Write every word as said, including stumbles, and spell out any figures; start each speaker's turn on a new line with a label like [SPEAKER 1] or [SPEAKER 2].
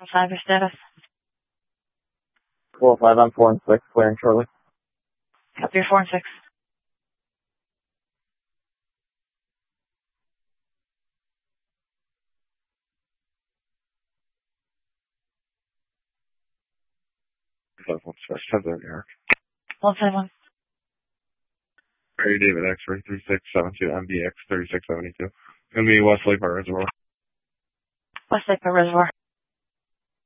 [SPEAKER 1] Five, your status.
[SPEAKER 2] four five on four and six, clearing shortly.
[SPEAKER 1] Copy your four and six.
[SPEAKER 2] Eric.
[SPEAKER 1] One seven one.
[SPEAKER 2] Barry David X-ray three six seven two M B X thirty six seventy two. Gonna be Westlake Park Reservoir.
[SPEAKER 1] Westlake Park Reservoir.